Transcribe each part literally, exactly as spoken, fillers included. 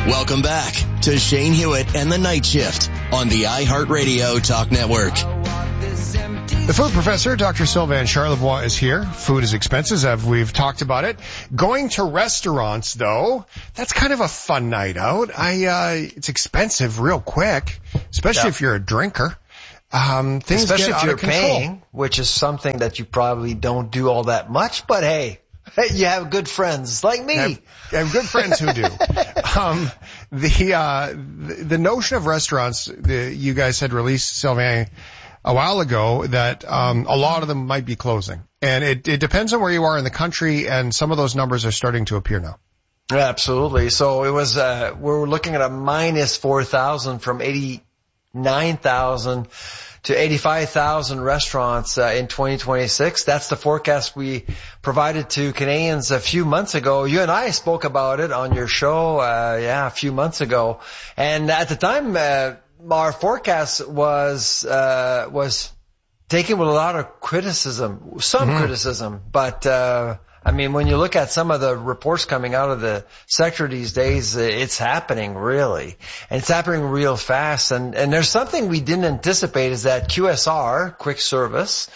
Welcome back to Shane Hewitt and the Night Shift on the iHeartRadio Talk Network. The food professor, Doctor Sylvain Charlebois, is here. Food is expensive, as we've talked about it. Going to restaurants, though, that's kind of a fun night out. I, uh, it's expensive real quick, especially yeah. if you're a drinker. Um, things especially get if out you're of control. paying, which is something that you probably don't do all that much, but hey, you have good friends like me. I have, I have good friends who do. um, the, uh, the, the notion of restaurants, the, you guys had released, Sylvain, a while ago that, um, a lot of them might be closing. And it, it depends on where you are in the country, and some of those numbers are starting to appear now. Absolutely. So it was, uh, we're looking at a minus four thousand from eighty-nine thousand to eighty-five thousand restaurants uh, in twenty twenty-six. That's the forecast we provided to Canadians a few months ago. You and I spoke about it on your show, uh, yeah, a few months ago. And at the time, uh, our forecast was, uh, was taken with a lot of criticism, some mm-hmm. criticism, but, uh, I mean, when you look at some of the reports coming out of the sector these days, it's happening really. And it's happening real fast. And, and there's something we didn't anticipate is that Q S R, quick service,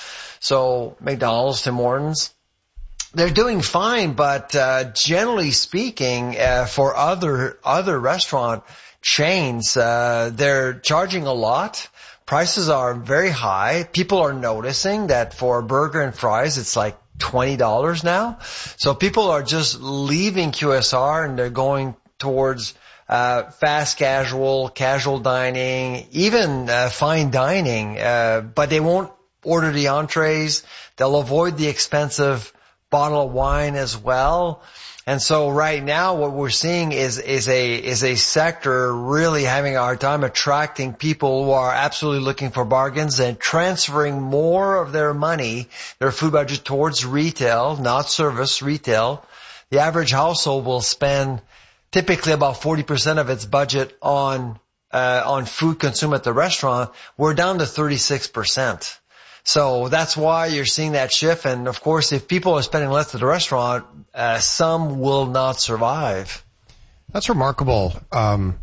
so McDonald's, Tim Hortons, they're doing fine, but, uh, generally speaking, uh, for other, other restaurant chains, uh, they're charging a lot. Prices are very high. People are noticing that for a burger and fries, it's like twenty dollars now. So people are just leaving Q S R and they're going towards uh fast casual, casual dining, even uh, fine dining, uh but they won't order the entrees. They'll avoid the expensive bottle of wine as well. And so right now what we're seeing is, is a, is a sector really having a hard time attracting people who are absolutely looking for bargains and transferring more of their money, their food budget towards retail, not service, retail. The average household will spend typically about forty percent of its budget on, uh, on food consumed at the restaurant. We're down to thirty-six percent. So that's why you're seeing that shift. And of course, if people are spending less at the restaurant, uh, some will not survive. That's remarkable. Um,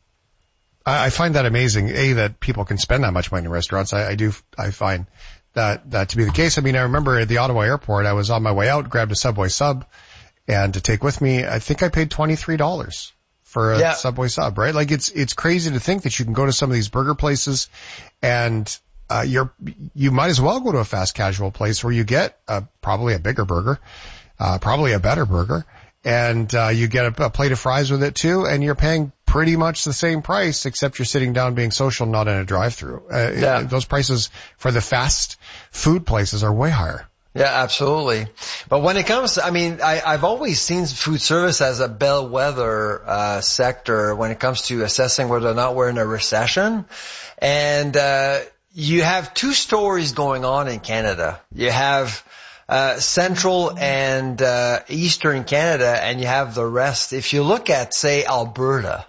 I, I find that amazing. A, that people can spend that much money in restaurants. I, I do, I find that, that to be the case. I mean, I remember at the Ottawa airport, I was on my way out, grabbed a Subway sub, and to take with me, I think I paid twenty-three dollars for a yeah. Subway sub, right? Like it's, it's crazy to think that you can go to some of these burger places and Uh, you're, you might as well go to a fast casual place where you get a, probably a bigger burger, uh, probably a better burger, and, uh, you get a, a plate of fries with it too, and you're paying pretty much the same price, except you're sitting down being social, not in a drive-through. Uh, yeah. it, those prices for the fast food places are way higher. Yeah, absolutely. But when it comes to, I mean, I, I've always seen food service as a bellwether, uh, sector when it comes to assessing whether or not we're in a recession. And, uh, you have two stories going on in Canada. You have uh central and uh eastern Canada, and you have the rest. If you look at, say, Alberta,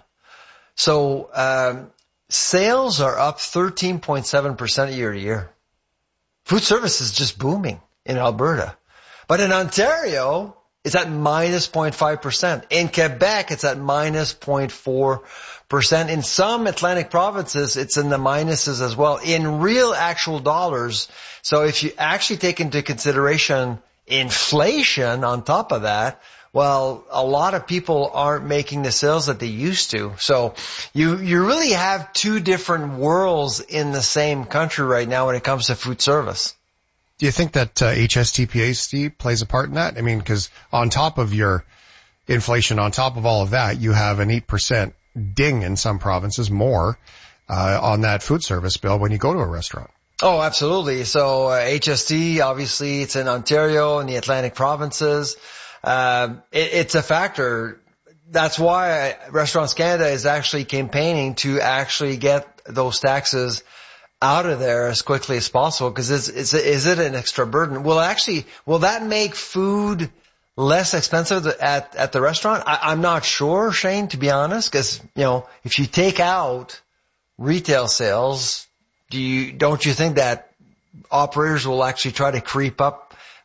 so um sales are up thirteen point seven percent year to year. Food service is just booming in Alberta. But in Ontario, it's at minus zero point five percent. In Quebec, it's at minus zero point four percent. In some Atlantic provinces, it's in the minuses as well, in real actual dollars. So if you actually take into consideration inflation on top of that, well, a lot of people aren't making the sales that they used to. So you, you really have two different worlds in the same country right now when it comes to food service. Do you think that uh, H S T P A, Steve, plays a part in that? I mean, because on top of your inflation, on top of all of that, you have an eight percent ding in some provinces more uh on that food service bill when you go to a restaurant. Oh, absolutely. So uh, H S T, obviously, it's in Ontario and the Atlantic provinces. Uh, it, it's a factor. That's why Restaurants Canada is actually campaigning to actually get those taxes out of there as quickly as possible, because it's, it's, is it an extra burden? Will actually, will that make food less expensive at, at the restaurant? I, I'm not sure, Shane, to be honest, because, you know, if you take out retail sales, do you, don't you think that operators will actually try to creep up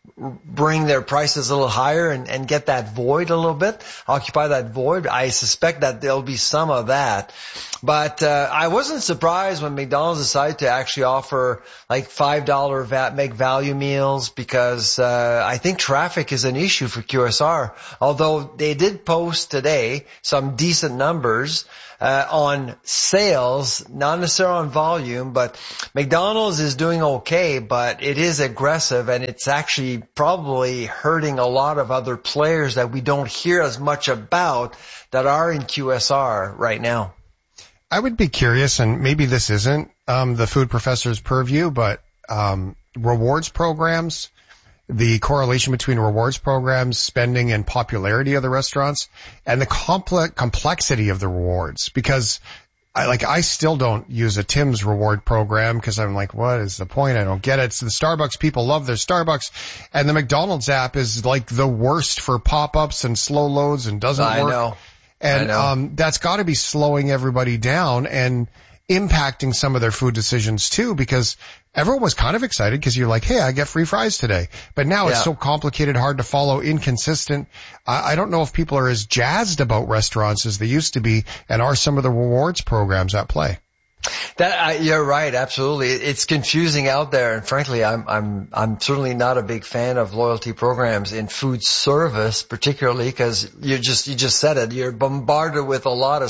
bring their prices a little higher and, and get that void a little bit, occupy that void. I suspect that there'll be some of that. But uh, I wasn't surprised when McDonald's decided to actually offer like five dollars va- make value meals, because uh, I think traffic is an issue for Q S R. Although they did post today some decent numbers uh, on sales, not necessarily on volume, but McDonald's is doing okay, but it is aggressive, and it's actually probably hurting a lot of other players that we don't hear as much about that are in Q S R right now. I would be curious, and maybe this isn't um, the food professor's purview, but um, rewards programs, the correlation between rewards programs, spending, and popularity of the restaurants, and the complex complexity of the rewards. Because I like I still don't use a Tim's reward program because I'm like, what is the point? I don't get it. So the Starbucks people love their Starbucks, and the McDonald's app is like the worst for pop-ups and slow loads and doesn't I work. know. And um that's got to be slowing everybody down and impacting some of their food decisions too, because everyone was kind of excited because you're like, hey, I get free fries today. But now Yeah. it's so complicated, hard to follow, inconsistent. I, I don't know if people are as jazzed about restaurants as they used to be, and are some of the rewards programs at play. That uh, you're right, absolutely. It's confusing out there, and frankly, I'm I'm I'm certainly not a big fan of loyalty programs in food service, particularly because you just you just said it. You're bombarded with a lot of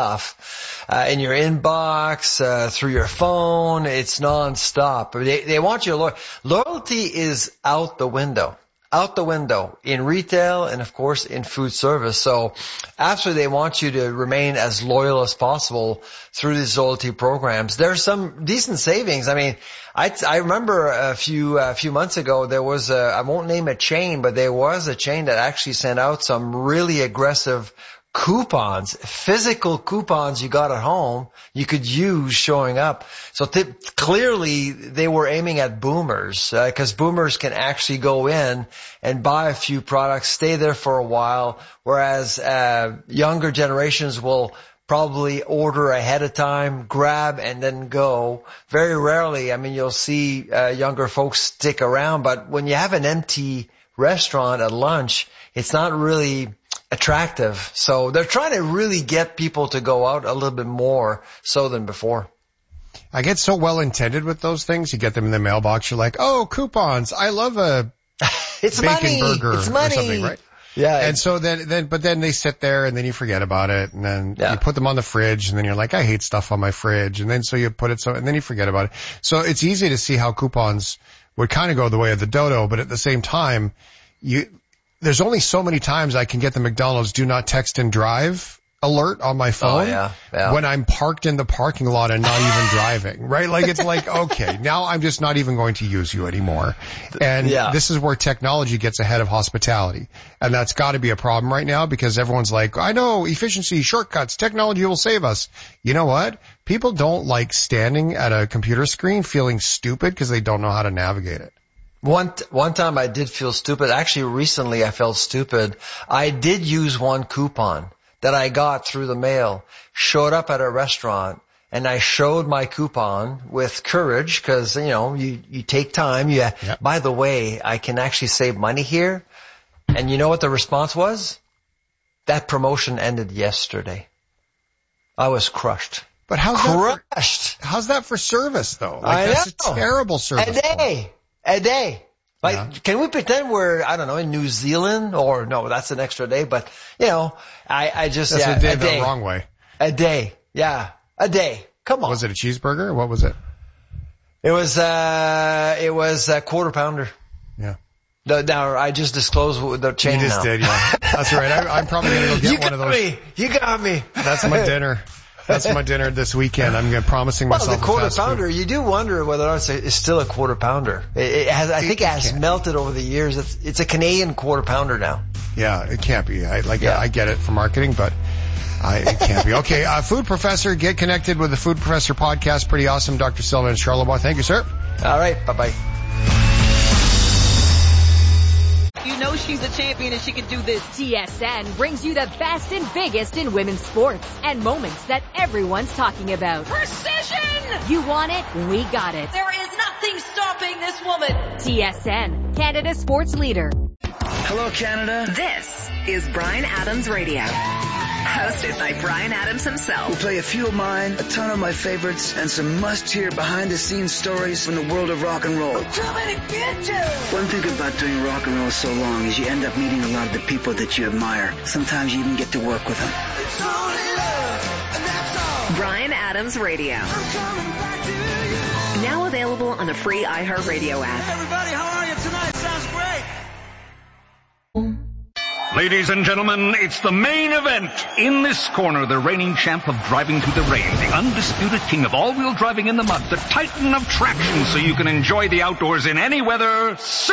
stuff uh, in your inbox, uh, through your phone. It's nonstop. They they want you to lo- loyalty is out the window. Out the window in retail and, of course, in food service. So absolutely, they want you to remain as loyal as possible through these loyalty programs. There's some decent savings. I mean, I, I remember a few, a few months ago, there was a, I won't name a chain, but there was a chain that actually sent out some really aggressive coupons, physical coupons you got at home, you could use showing up. So th- clearly they were aiming at boomers, because uh, boomers can actually go in and buy a few products, stay there for a while, whereas uh, younger generations will probably order ahead of time, grab, and then go. Very rarely, I mean, you'll see uh, younger folks stick around, but when you have an empty restaurant at lunch, it's not really attractive. So they're trying to really get people to go out a little bit more so than before. I get so well intended with those things. You get them in the mailbox. You're like, oh, coupons. I love a it's bacon money. burger It's money. or something, right? Yeah. And so then, then, but then they sit there and then you forget about it, and then Yeah. you put them on the fridge, and then you're like, I hate stuff on my fridge. And then so you put it so, and then you forget about it. So it's easy to see how coupons would kind of go the way of the dodo, but at the same time, you, there's only so many times I can get the McDonald's do not text and drive alert on my phone Oh, yeah, yeah. when I'm parked in the parking lot and not even driving, right? Like it's like, okay, now I'm just not even going to use you anymore. And Yeah. this is where technology gets ahead of hospitality. And that's got to be a problem right now, because everyone's like, I know, efficiency, shortcuts, technology will save us. You know what? People don't like standing at a computer screen feeling stupid because they don't know how to navigate it. One, t- one time I did feel stupid. Actually, recently I felt stupid. I did use one coupon that I got through the mail, showed up at a restaurant, and I showed my coupon with courage, because, you know, you, you take time. You, Yep. By the way, I can actually save money here. And you know what the response was? That promotion ended yesterday. I was crushed. But how's that for, Crushed. how's that for service though? Like I that's know. a terrible service. A day. A day. Like, Yeah. can we pretend we're, I don't know, in New Zealand? Or no, that's an extra day. But, you know, I, I just, That's yeah, a day a the day. wrong way. A day. Yeah. A day. Come on. Was it a cheeseburger? What was it? It was, uh, it was a quarter pounder. Yeah. The, now, I just disclosed what the chain You just now. did, yeah. That's right. I, I'm probably going to go get You one got of those. me. You got me. That's my dinner. That's my dinner this weekend. I'm gonna, promising Well, myself the quarter a fast pounder, food. you do wonder whether or not it's, a, it's still a quarter pounder. It, it has, I think it, It has can't. melted over the years. It's, it's a Canadian quarter pounder now. Yeah, it can't be. I, like, Yeah. I get it for marketing, but I, it can't be. Okay, uh, Food Professor, get connected with the Food Professor podcast. Pretty awesome. Doctor Sylvain Charlebois. Thank you, sir. All right. Bye-bye. You know she's a champion and she can do this. T S N brings you the best and biggest in women's sports and moments that everyone's talking about. Precision! You want it? We got it. There is nothing stopping this woman. T S N. Canada's sports leader. Hello, Canada. This is Bryan Adams Radio. Hosted by Bryan Adams himself. We'll play a few of mine, a ton of my favorites, and some must-hear behind-the-scenes stories from the world of rock and roll. I'm coming to get you! One thing about doing rock and roll so long is you end up meeting a lot of the people that you admire. Sometimes you even get to work with them. It's only love, and that's all. Bryan Adams Radio. I'm coming back to you. Now available on the free iHeartRadio app. Hey everybody, how are you tonight? Sounds great. Ladies and gentlemen, it's the main event. In this corner, the reigning champ of driving through the rain, the undisputed king of all-wheel driving in the mud, the titan of traction so you can enjoy the outdoors in any weather,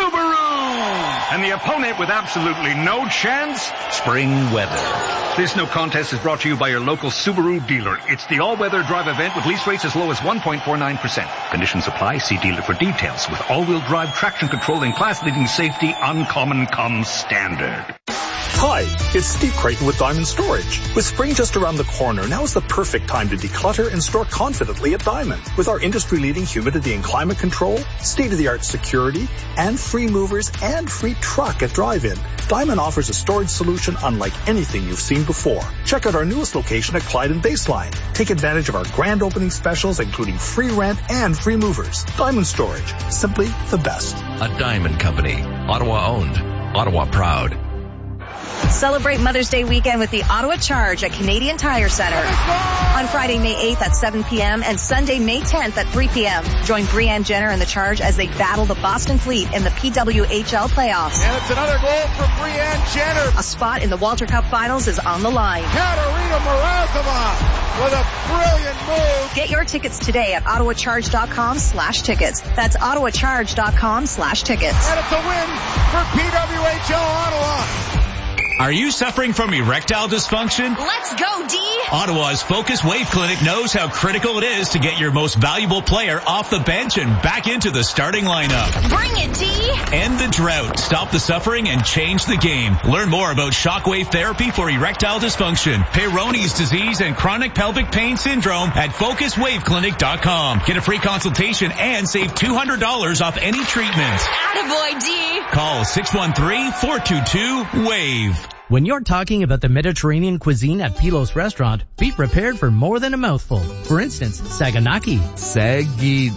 Subaru! And the opponent with absolutely no chance, spring weather. This no contest is brought to you by your local Subaru dealer. It's the all-weather drive event with lease rates as low as one point four nine percent. Conditions apply. See dealer for details. With all-wheel drive traction control and class-leading safety, uncommon comes standard. Hi, it's Steve Creighton with Diamond Storage. With spring just around the corner, now is the perfect time to declutter and store confidently at Diamond. With our industry-leading humidity and climate control, state-of-the-art security, and free movers and free truck at drive-in, Diamond offers a storage solution unlike anything you've seen before. Check out our newest location at Clyde and Baseline. Take advantage of our grand opening specials, including free rent and free movers. Diamond Storage, simply the best. A Diamond Company. Ottawa owned. Ottawa proud. Celebrate Mother's Day weekend with the Ottawa Charge at Canadian Tire Center. On Friday, May eighth at seven p.m. and Sunday, May tenth at three p.m. Join Breanne Jenner and the Charge as they battle the Boston Fleet in the P W H L playoffs. And it's another goal for Breanne Jenner. A spot in the Walter Cup Finals is on the line. Katerina Morozova with a brilliant move. Get your tickets today at ottawacharge.com slash tickets. That's ottawacharge.com slash tickets. And it's a win for P W H L Ottawa. Are you suffering from erectile dysfunction? Let's go, D! Ottawa's Focus Wave Clinic knows how critical it is to get your most valuable player off the bench and back into the starting lineup. Bring it, D! End the drought, stop the suffering, and change the game. Learn more about shockwave therapy for erectile dysfunction, Peyronie's disease, and chronic pelvic pain syndrome at focus wave clinic dot com. Get a free consultation and save two hundred dollars off any treatment. Attaboy, D! Call six one three, four two two, WAVE. When you're talking about the Mediterranean cuisine at Pilos Restaurant, be prepared for more than a mouthful. For instance, saganaki. Saginaki?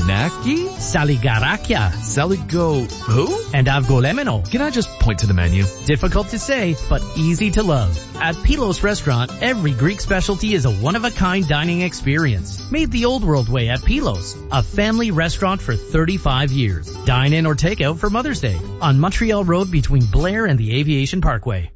Saligarakia. Saligo who? And avgolemeno. Can I just point to the menu? Difficult to say, but easy to love. At Pilos Restaurant, every Greek specialty is a one-of-a-kind dining experience. Made the old world way at Pilos, a family restaurant for thirty-five years. Dine in or take out for Mother's Day on Montreal Road between Blair and the Aviation Parkway.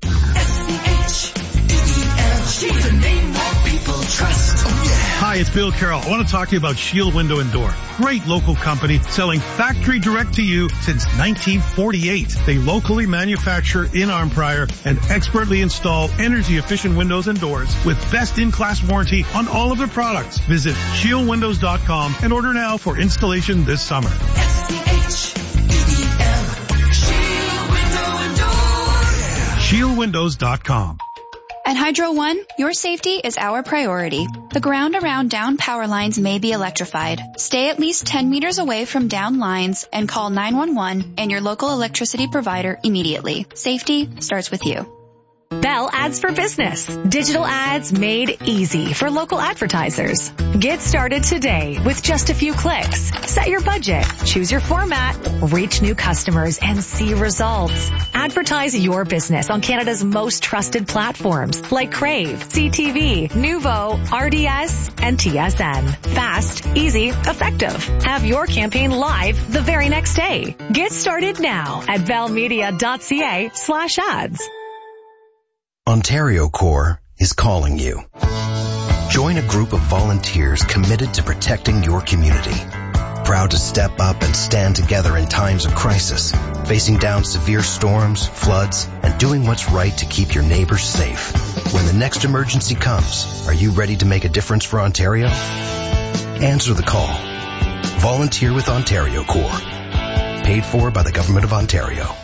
She's a name that people trust. Oh, yeah. Hi, it's Bill Carroll. I want to talk to you about Shield Window and Door. Great local company selling factory direct to you since nineteen forty-eight. They locally manufacture in Arnprior and expertly install energy efficient windows and doors with best in class warranty on all of their products. Visit shield windows dot com and order now for installation this summer. S C H E D L. Shield Window and Door. shield windows dot com. At Hydro One, your safety is our priority. The ground around down power lines may be electrified. Stay at least ten meters away from down lines and call nine one one and your local electricity provider immediately. Safety starts with you. Bell Ads for Business. Digital ads made easy for local advertisers. Get started today with just a few clicks. Set your budget, choose your format, reach new customers, and see results. Advertise your business on Canada's most trusted platforms like Crave, C T V, Nuvo, R D S, and T S N. Fast, easy, effective. Have your campaign live the very next day. Get started now at bellmedia.ca slash ads. Ontario Corps is calling you. Join a group of volunteers committed to protecting your community. Proud to step up and stand together in times of crisis, facing down severe storms, floods, and doing what's right to keep your neighbors safe. When the next emergency comes, are you ready to make a difference for Ontario? Answer the call. Volunteer with Ontario Corps. Paid for by the Government of Ontario.